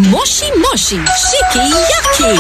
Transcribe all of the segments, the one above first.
Moshi Moshi Shiki-Yaki.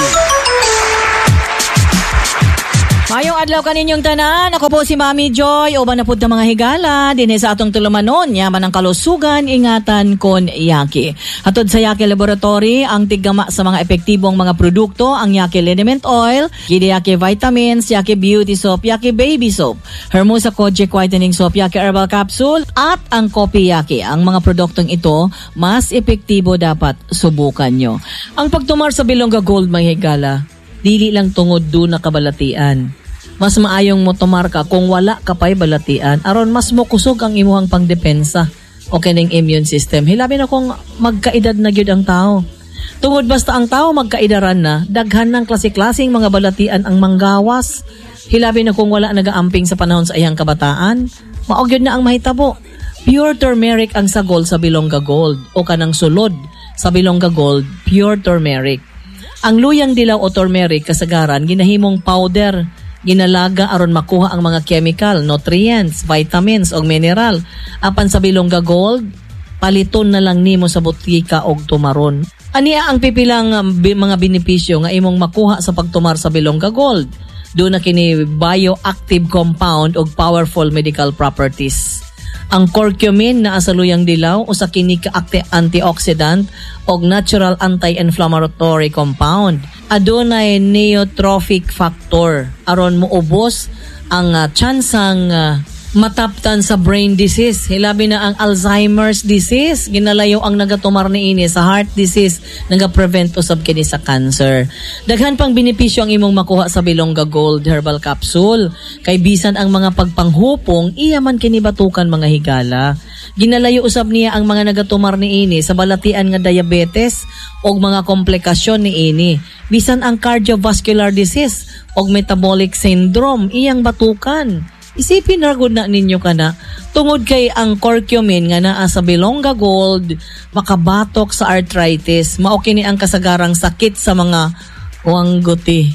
Mayong adlaw kaninyong tanan, ako po si Mami Joy, uban na pud ta mga higala, dinhi sa atong tulumanon, yaman ang kalusugan, ingatan kon Yaki. Hatod sa Yaki Laboratory, ang tiggama sa mga epektibong mga produkto, ang Yaki Liniment Oil, Yaki Vitamins, Yaki Beauty Soap, Yaki Baby Soap, Hermosa Kojic Whitening Soap, Yaki Herbal Capsule, at ang Kopi Yaki. Ang mga produktong ito, mas epektibo dapat subukan nyo. Ang pagtumar sa Bilongga Gold, mga higala, dili lang tungod doon na kabalatian. Mas maayong mo tumar ka kung wala ka pa'y balatian. Aron mas mokusog ang imuhang pangdepensa o kining immune system. Hilabi na kung magkaedad na gyud ang tao. Tungod basta ang tao magkaedaran na, daghan ng klase-klaseng mga balatian ang manggawas. Hilabi na kung wala nagaamping sa panahon sa iyang kabataan. Maog yun na ang mahitabo. Pure turmeric ang sagol sa Bilongga Gold o kanang sulod sa Bilongga Gold, pure turmeric. Ang luyang dilaw o turmeric kasagaran ginahimong powder, ginalaga aron makuha ang mga chemical, nutrients, vitamins o mineral. Apan sa Bilongga Gold, paliton na lang nimo sa butika og tumaron. Ania ang pipilang mga benepisyo nga imong makuha sa pagtumar sa Bilongga Gold. Doon na kini bioactive compound og powerful medical properties. Ang curcumin na asaluyang dilaw usa kini ka antioxidant og natural anti-inflammatory compound. Adunay neurotrophic factor aron moubos ang tsansang mataptan sa brain disease. Hilabi na ang Alzheimer's disease. Ginalayo ang nagatumar niini sa heart disease, nagaprevent usab kini sa cancer. Daghan pang benepisyo ang imong makuha sa Bilongga Gold Herbal Capsule. Kay bisan ang mga pagpanghupong, iya man kini batukan mga higala. Ginalayo usab niya ang mga nagatumar niini sa balatian nga diabetes og mga komplikasyon niini. Bisan ang cardiovascular disease og metabolic syndrome, iyang batukan. Isipin na gud na ninyo kana tungod kay ang curcumin nga naa sa Bilongga Gold makabatok sa arthritis, mao kini ang kasagarang sakit sa mga wangguti.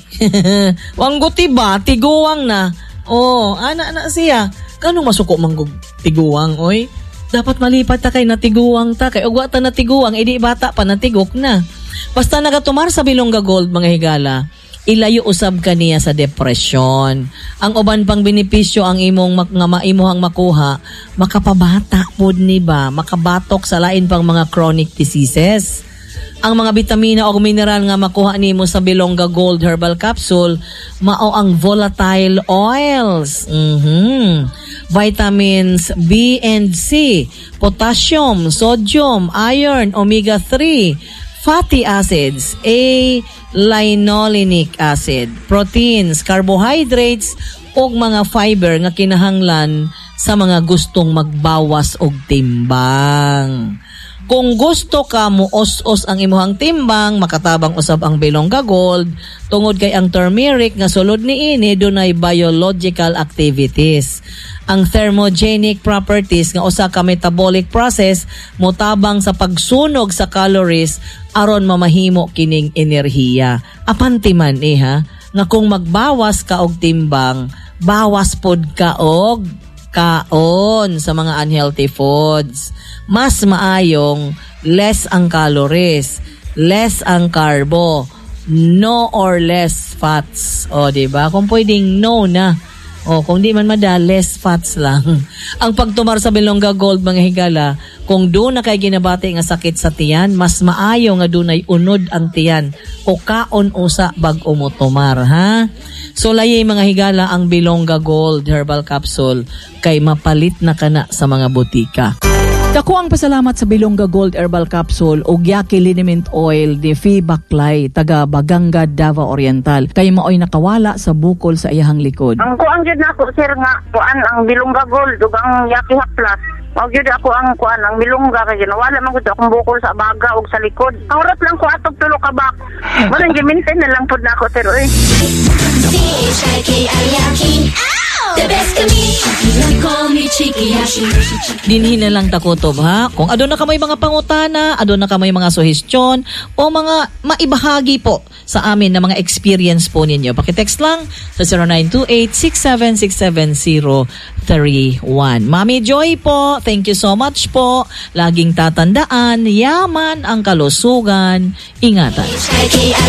Wangguti ba tiguwang na? Oh, ana siya. Kanong masuko manggug tiguwang oy? Dapat malipat ta kay natiguwang ta kay ug wa ta natiguwang edi bata pa natigok na. Basta nagatumar sa Bilongga Gold mga higala, ilayo usab kaniya sa depresyon. Ang uban pang benepisyo ang imong imuhang makuha, makapabata pod ni ba, makabatok sa lain pang mga chronic diseases. Ang mga bitamina o mineral nga makuha nimo sa Bilongga Gold Herbal Capsule, mao ang volatile oils. Vitamins B and C, potassium, sodium, iron, omega-3, fatty acids, linolenic acid, proteins, carbohydrates, ug mga fiber nga kinahanglan sa mga gustong magbawas og timbang. Kung gusto ka mo os-os ang imuhang timbang, makatabang usab ang Bilongga Gold tungod kay ang turmeric nga sulod niini dunay biological activities. Ang thermogenic properties nga usa ka metabolic process motabang sa pagsunog sa calories aron mamahimo kining enerhiya. Apanti man nga kung magbawas ka og timbang, bawas pod ka og kaon sa mga unhealthy foods. Mas maayong less ang calories, less ang carbo, no or less fats. O, diba? Kung pwedeng no na. O, kung di man less fats lang. Ang pagtumar sa Bilongga Gold, mga higala, kung doon na kay ginabati nga sakit sa tiyan, mas maayo nga doon ay unod ang tiyan o kaon usa bag umutumar, ha? So, layay mga higala ang Bilongga Gold Herbal Capsule kay mapalit na kana sa mga butika. Dako ang pasalamat sa Bilongga Gold Herbal Capsule o Yaki Liniment Oil de Fi Baklay, taga Baganga, Davao Oriental. Kay maoy nakawala sa bukol sa iyahang likod. Ang kuang jud nako sir nga kuan ang Bilongga Gold ug ang Yaki Haplas. Mao jud ako ang kuan ang Bilongga kay nawala man gud akong bukol sa baga ug sa likod. Awrat lang ko atog tulo ka bak. Wala gi maintain na lang pud nako sir oy. The best kami. You call me Cheeky Yaki. Dinhin na lang takutob ha. Kung adon na kamay mga pangutana, adon na kamay mga suhestyon o mga maibahagi po sa amin na mga experience po ninyo. Pakitext lang sa 0928-6767031. Mami Joy po, thank you so much po. Laging tatandaan, yaman ang kalusugan. Ingatan. Cheeky, I